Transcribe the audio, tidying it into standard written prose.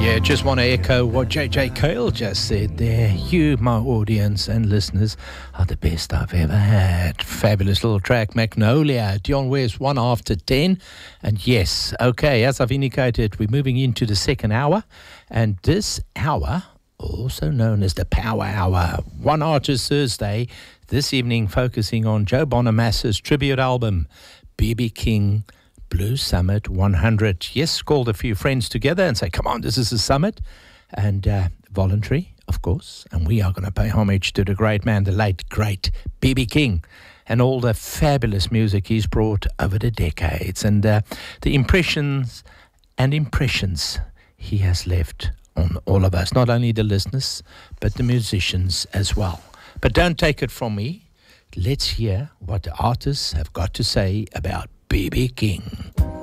Yeah, just want to echo what JJ Cale just said there. You, my audience and listeners, are the best I've ever had. Fabulous little track, Magnolia, Dion West, 1 after 10. And yes, okay, as I've indicated, we're moving into the second hour. And this hour, also known as the Power Hour, One Artist Thursday, this evening focusing on Joe Bonamassa's tribute album, B.B. King, Blues Summit 100. Yes, called a few friends together and say, come on, this is a summit. And voluntary, of course. And we are going to pay homage to the great man, the late, great B.B. King, and all the fabulous music he's brought over the decades. And the impressions he has left on all of us, not only the listeners, but the musicians as well. But don't take it from me. Let's hear what the artists have got to say about B.B. King.